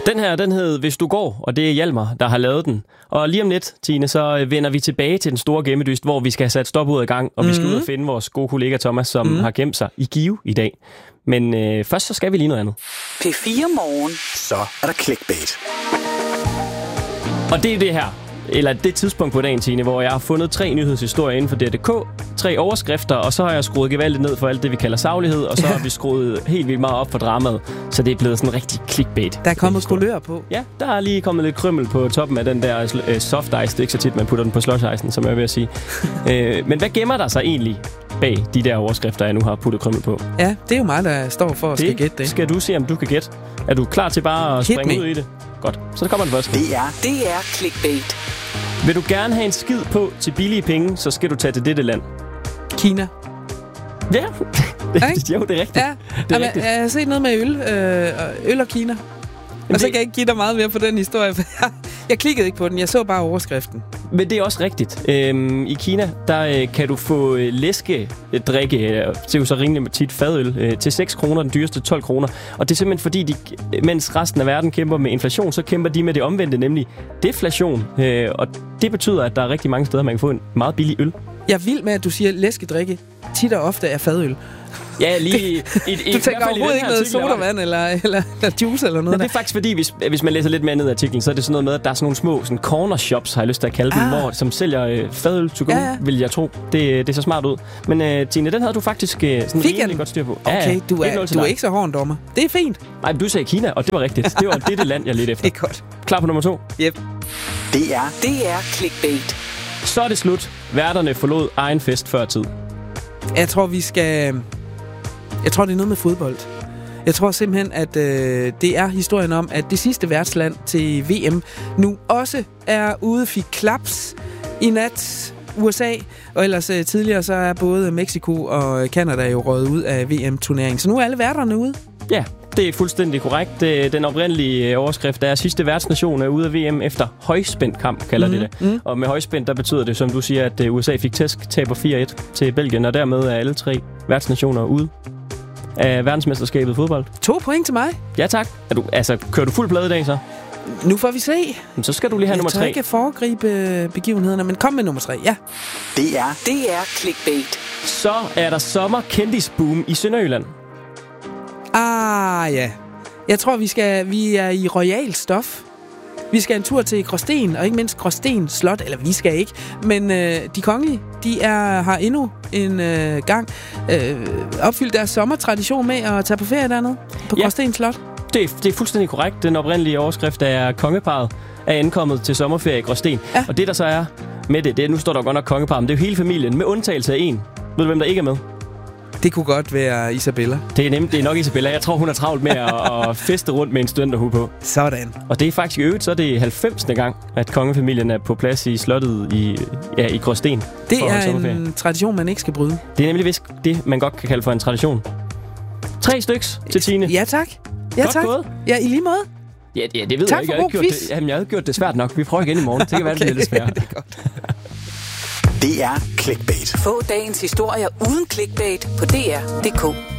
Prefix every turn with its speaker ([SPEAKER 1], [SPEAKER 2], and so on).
[SPEAKER 1] Den her, den hed Hvis du går, og det er Hjalmar, der har lavet den. Og lige om lidt, Tine, så vender vi tilbage til den store gemmedyst, hvor vi skal have sat stopuret i gang, og vi skal ud og finde vores gode kollega Thomas, som har gemt sig i Give i dag. Men først så skal vi lige noget andet.
[SPEAKER 2] P4 Morgen.
[SPEAKER 3] Så er der clickbait.
[SPEAKER 1] Og det er det her, eller det tidspunkt på dagen, Tine, hvor jeg har fundet 3 nyhedshistorier inden for DRDK, 3 overskrifter, og så har jeg skruet gevaldigt ned for alt det, vi kalder saglighed, og så har vi skruet helt vildt meget op for dramaet, så det er blevet sådan en rigtig clickbait.
[SPEAKER 4] Der er kommet kulør på.
[SPEAKER 1] Ja, der er lige kommet lidt krymmel på toppen af den der soft ice. Det er ikke så tit, man putter den på slush icen, som jeg vil sige. Men hvad gemmer der sig egentlig bag de der overskrifter, jeg nu har puttet krymmel på?
[SPEAKER 4] Ja, det er jo mig, der står for at skal gætte det.
[SPEAKER 1] Skal du se, om du kan gætte? Er du klar til bare at springe ud i det? Godt, så der kommer den første.
[SPEAKER 2] Det er clickbait.
[SPEAKER 1] Vil du gerne have en skid på til billige penge, så skal du tage til dette land.
[SPEAKER 4] Kina.
[SPEAKER 1] Ja, jo, det er rigtigt.
[SPEAKER 4] Ja,
[SPEAKER 1] det er rigtigt.
[SPEAKER 4] Jeg har set noget med øl og Kina. Og så kan jeg ikke give dig meget mere på den historie, for jeg klikkede ikke på den. Jeg så bare overskriften.
[SPEAKER 1] Men det er også rigtigt. I Kina, der kan du få læskedrikke, det er jo så rimelig tit fadøl, til 6 kroner, den dyreste 12 kroner. Og det er simpelthen fordi, mens resten af verden kæmper med inflation, så kæmper de med det omvendte, nemlig deflation. Og det betyder, at der er rigtig mange steder, man kan få en meget billig øl.
[SPEAKER 4] Jeg er vild med, at du siger, at læskedrikke tit og ofte er fadøl.
[SPEAKER 1] Ja, lige
[SPEAKER 4] du tænker overhovedet ikke noget sodavand eller juice eller noget.
[SPEAKER 1] Men det er faktisk fordi, hvis man læser lidt mere ned i artiklen, så er det sådan noget med, at der er sådan nogle små sådan corner shops, har jeg lyst til at kalde dem, som sælger fadøl to go, vil jeg tro. Det ser smart ud. Men Tine, den havde du faktisk sådan rimelig godt styr på.
[SPEAKER 4] Okay, du er ikke så hård en dommer. Det er fint.
[SPEAKER 1] Nej, du sagde Kina, og det var rigtigt. Det var det land, jeg ledte efter.
[SPEAKER 4] Det er godt.
[SPEAKER 1] Klar på nummer 2?
[SPEAKER 4] Yep.
[SPEAKER 2] Det er clickbait.
[SPEAKER 1] Så er det slut. Værterne forlod egen fest før tid.
[SPEAKER 4] Jeg tror, det er noget med fodbold. Jeg tror simpelthen, at det er historien om, at det sidste værtsland til VM nu også er ude, fik klaps i nat. USA, og ellers tidligere så er både Mexico og Canada jo røget ud af VM-turneringen. Så nu er alle værterne ude. Ja,
[SPEAKER 1] det er fuldstændig korrekt. Den oprindelige overskrift er, at sidste værtsnation er ude af VM efter højspændt kamp, kalder de det. Og med højspændt, der betyder det, som du siger, at USA fik tæsk, taber 4-1 til Belgien, og dermed er alle 3 værtsnationer ude af verdensmesterskabet i fodbold.
[SPEAKER 4] 2 point til mig.
[SPEAKER 1] Ja, tak. Kører du fuld plade i dag, så?
[SPEAKER 4] Nu får vi se.
[SPEAKER 1] Så skal du lige have nummer 3.
[SPEAKER 4] Jeg tror ikke foregribe begivenhederne, men kom med nummer 3, ja.
[SPEAKER 2] Det er clickbait.
[SPEAKER 1] Så er der sommerkendisboom i Sønderjylland.
[SPEAKER 4] Ja. Jeg tror, vi er i royal stof. Vi skal en tur til Gråsten, og ikke mindst Gråsten Slot. Eller vi skal ikke, men de kongelige, de har endnu en gang opfyldt deres sommertradition med at tage på ferie dernede på Gråsten Slot.
[SPEAKER 1] Det er fuldstændig korrekt. Den oprindelige overskrift er kongeparret er ankommet til sommerferie i Gråsten. Ja. Og det der så er med det, nu står der godt nok kongeparret, men det er jo hele familien, med undtagelse af en. Ved du, hvem der ikke er med?
[SPEAKER 4] Det kunne godt være Isabella.
[SPEAKER 1] Det er nok Isabella. Jeg tror, hun er travlt med at feste rundt med en studenterhue på.
[SPEAKER 4] Sådan.
[SPEAKER 1] Og det er faktisk i øvrigt, så er det 90. gang, at kongefamilien er på plads i slottet i Gråsten.
[SPEAKER 4] Det er en tradition, man ikke skal bryde.
[SPEAKER 1] Det er nemlig vist det, man godt kan kalde for en tradition. 3 styks til Tine.
[SPEAKER 4] Ja, tak. Ja,
[SPEAKER 1] godt
[SPEAKER 4] tak.
[SPEAKER 1] Gået.
[SPEAKER 4] Ja, i lige måde.
[SPEAKER 1] Ja, det ved
[SPEAKER 4] tak
[SPEAKER 1] jeg ikke. Jeg havde gjort det svært nok. Vi prøver igen i morgen. Det kan være, det bliver lidt svært.
[SPEAKER 4] Det er godt.
[SPEAKER 3] Det er clickbait.
[SPEAKER 2] Få dagens historier uden clickbait på dr.dk.